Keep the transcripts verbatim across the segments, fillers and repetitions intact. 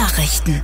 Nachrichten.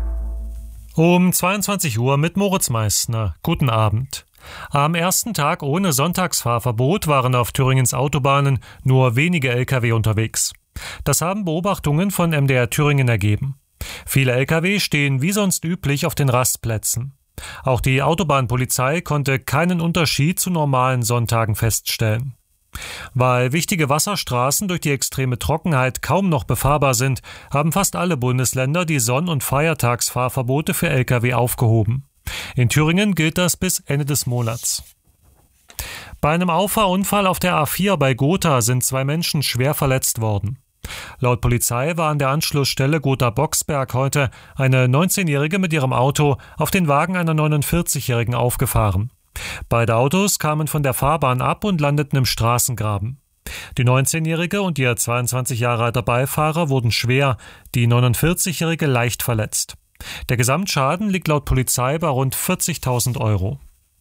Um zweiundzwanzig Uhr mit Moritz Meissner. Guten Abend. Am ersten Tag ohne Sonntagsfahrverbot waren auf Thüringens Autobahnen nur wenige L K W unterwegs. Das haben Beobachtungen von M D R Thüringen ergeben. Viele L K W stehen wie sonst üblich auf den Rastplätzen. Auch die Autobahnpolizei konnte keinen Unterschied zu normalen Sonntagen feststellen. Weil wichtige Wasserstraßen durch die extreme Trockenheit kaum noch befahrbar sind, haben fast alle Bundesländer die Sonn- und Feiertagsfahrverbote für L K W aufgehoben. In Thüringen gilt das bis Ende des Monats. Bei einem Auffahrunfall auf der A vier bei Gotha sind zwei Menschen schwer verletzt worden. Laut Polizei war an der Anschlussstelle Gotha-Boxberg heute eine neunzehnjährige mit ihrem Auto auf den Wagen einer neunundvierzigjährigen aufgefahren. Beide Autos kamen von der Fahrbahn ab und landeten im Straßengraben. Die neunzehnjährige und ihr zweiundzwanzig Jahre alter Beifahrer wurden schwer, die neunundvierzigjährige leicht verletzt. Der Gesamtschaden liegt laut Polizei bei rund vierzigtausend Euro.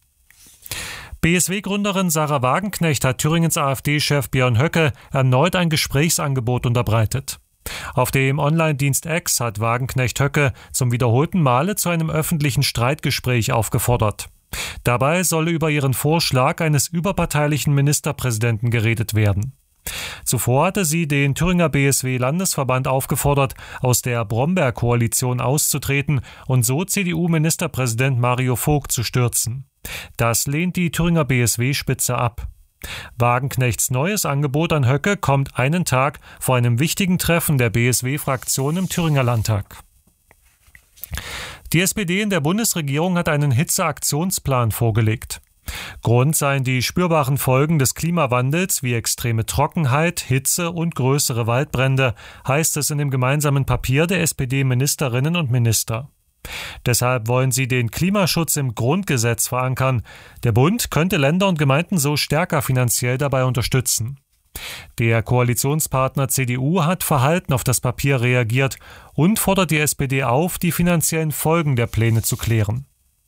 B S W-Gründerin Sarah Wagenknecht hat Thüringens AfD-Chef Björn Höcke erneut ein Gesprächsangebot unterbreitet. Auf dem Online-Dienst X hat Wagenknecht Höcke zum wiederholten Male zu einem öffentlichen Streitgespräch aufgefordert. Dabei solle über ihren Vorschlag eines überparteilichen Ministerpräsidenten geredet werden. Zuvor hatte sie den Thüringer B S W-Landesverband aufgefordert, aus der Bromberg-Koalition auszutreten und so C D U-Ministerpräsident Mario Vogt zu stürzen. Das lehnt die Thüringer B S W-Spitze ab. Wagenknechts neues Angebot an Höcke kommt einen Tag vor einem wichtigen Treffen der B S W-Fraktion im Thüringer Landtag. Die S P D in der Bundesregierung hat einen Hitzeaktionsplan vorgelegt. Grund seien die spürbaren Folgen des Klimawandels wie extreme Trockenheit, Hitze und größere Waldbrände, heißt es in dem gemeinsamen Papier der S P D-Ministerinnen und Minister. Deshalb wollen sie den Klimaschutz im Grundgesetz verankern. Der Bund könnte Länder und Gemeinden so stärker finanziell dabei unterstützen. Der Koalitionspartner C D U hat verhalten auf das Papier reagiert und fordert die S P D auf, die finanziellen Folgen der Pläne zu klären.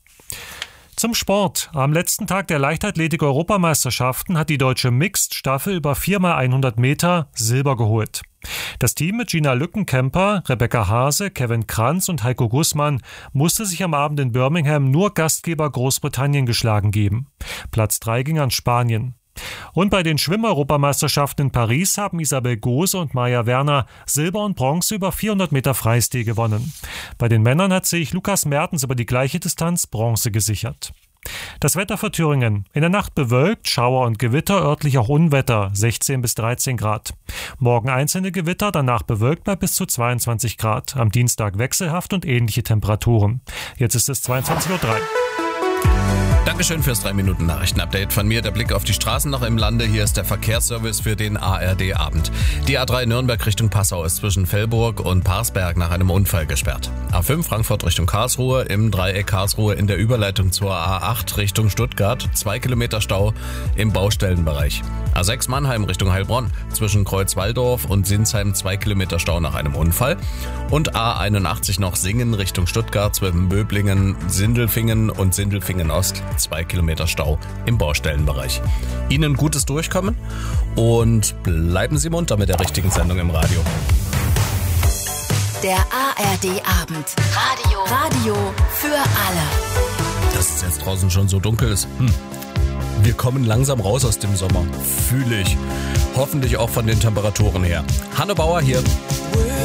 Zum Sport. Am letzten Tag der Leichtathletik-Europameisterschaften hat die deutsche Mixed-Staffel über vier mal hundert Meter Silber geholt. Das Team mit Gina Lückenkämper, Rebecca Hase, Kevin Kranz und Heiko Gussmann musste sich am Abend in Birmingham nur Gastgeber Großbritannien geschlagen geben. Platz drei ging an Spanien. Und bei den Schwimm-Europameisterschaften in Paris haben Isabel Gose und Maja Werner Silber und Bronze über vierhundert Meter Freistil gewonnen. Bei den Männern hat sich Lukas Mertens über die gleiche Distanz Bronze gesichert. Das Wetter für Thüringen. In der Nacht bewölkt, Schauer und Gewitter, örtlich auch Unwetter, sechzehn bis dreizehn Grad. Morgen einzelne Gewitter, danach bewölkt bei bis zu zweiundzwanzig Grad. Am Dienstag wechselhaft und ähnliche Temperaturen. Jetzt ist es zweiundzwanzig Uhr drei. Dankeschön fürs drei Minuten Nachrichtenupdate von mir. Der Blick auf die Straßen noch im Lande. Hier ist der Verkehrsservice für den A R D-Abend. Die A drei Nürnberg Richtung Passau ist zwischen Fellburg und Parsberg nach einem Unfall gesperrt. A fünf Frankfurt Richtung Karlsruhe im Dreieck Karlsruhe in der Überleitung zur A acht Richtung Stuttgart. Zwei Kilometer Stau im Baustellenbereich. A sechs Mannheim Richtung Heilbronn zwischen Kreuzwaldorf und Sinsheim zwei Kilometer Stau nach einem Unfall. Und A einundachtzig noch Singen Richtung Stuttgart zwischen Böblingen, Sindelfingen und Sindelfingen Ost. Zwei Kilometer Stau im Baustellenbereich. Ihnen gutes Durchkommen und bleiben Sie munter mit der richtigen Sendung im Radio. Der A R D-Abend. Radio. Radio für alle. Dass es jetzt draußen schon so dunkel ist. Hm. Wir kommen langsam raus aus dem Sommer. Fühle ich. Hoffentlich auch von den Temperaturen her. Hanne Bauer hier.